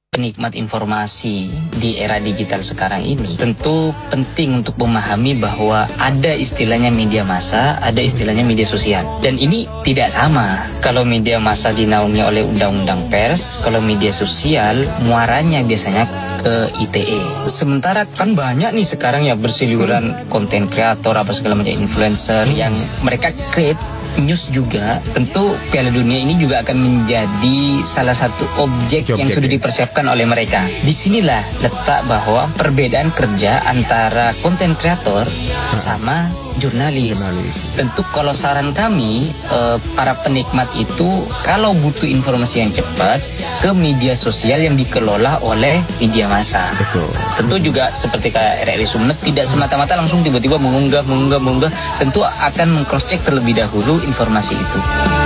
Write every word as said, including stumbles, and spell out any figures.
Penikmat informasi di era digital sekarang ini tentu penting untuk memahami bahwa ada istilahnya media massa, ada istilahnya media sosial. Dan ini tidak sama. Kalau media massa dinaungi oleh undang-undang pers, kalau media sosial muaranya biasanya ke I T E. Sementara kan banyak nih sekarang ya berseliweran konten kreator apa segala macam influencer yang mereka create news juga. Tentu Piala Dunia ini juga akan menjadi salah satu objek, objek yang sudah dipersiapkan oleh mereka. Disinilah letak bahwa perbedaan kerja antara konten kreator sama jurnalis. jurnalis. Tentu kalau saran kami eh, para penikmat itu kalau butuh informasi yang cepat ke media sosial yang dikelola oleh media massa. Betul. Tentu juga seperti kayak R R I Sumeneb tidak semata-mata langsung tiba-tiba mengunggah mengunggah mengunggah. Tentu akan meng-cross check terlebih dahulu informasi itu.